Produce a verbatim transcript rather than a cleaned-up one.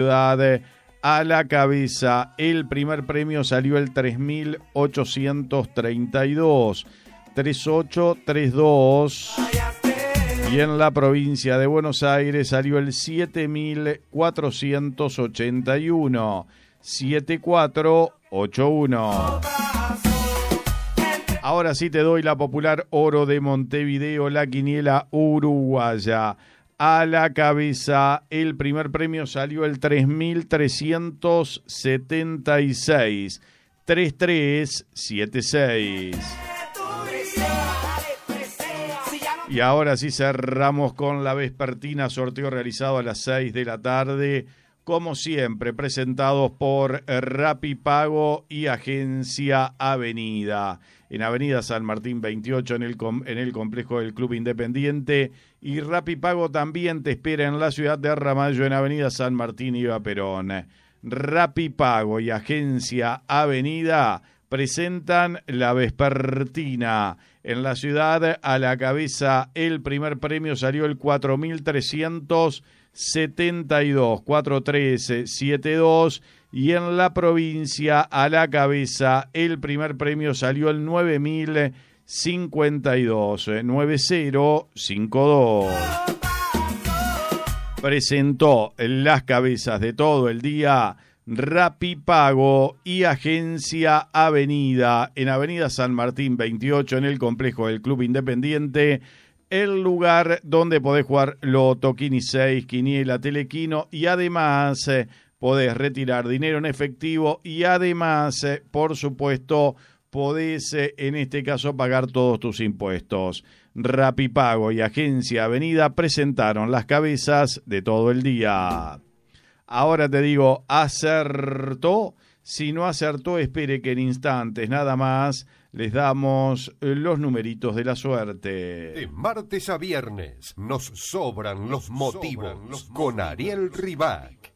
ciudad. A la cabeza, el primer premio salió el tres mil ochocientos treinta y dos, tres ocho tres dos. Y en la provincia de Buenos Aires salió el siete mil cuatrocientos ochenta y uno, siete cuatro ocho uno. Ahora sí te doy la popular Oro de Montevideo, la quiniela uruguaya. A la cabeza, el primer premio salió el tres mil trescientos setenta y seis, tres tres siete seis. Y ahora sí cerramos con la vespertina, sorteo realizado a las seis de la tarde, como siempre, presentados por Rapipago y Agencia Avenida. En Avenida San Martín veintiocho, en el, com- en el complejo del Club Independiente. Y Rapipago también te espera en la ciudad de Ramallo, en Avenida San Martín y Eva Perón. Rapipago y Agencia Avenida presentan la vespertina. En la ciudad, a la cabeza, el primer premio salió el cuatro mil trescientos setenta y dos, cuatro tres siete dos. Y en la provincia, a la cabeza, el primer premio salió el nueve mil cincuenta y dos, nueve cero cinco dos. Presentó las cabezas de todo el día Rapipago y Agencia Avenida, en Avenida San Martín veintiocho, en el complejo del Club Independiente, el lugar donde podés jugar Loto, Quini seis, Quiniela, Telequino, y además eh, podés retirar dinero en efectivo y además, eh, por supuesto, podés eh, en este caso pagar todos tus impuestos. Rapipago y Agencia Avenida presentaron las cabezas de todo el día. Ahora te digo, ¿acertó? Si no acertó, espere que en instantes nada más les damos los numeritos de la suerte. De martes a viernes nos sobran los motivos con Ariel Ribac.